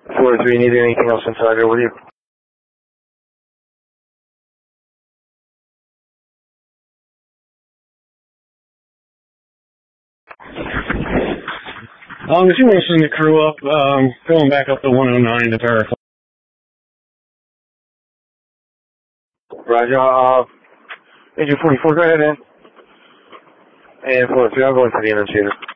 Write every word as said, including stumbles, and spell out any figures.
four three, need anything else inside or with you? Um, if you want to send the crew up, um, going back up to one oh nine to verify. Roger, uh, engine forty-four, go ahead, man. And four three, I'll go into the annunciator.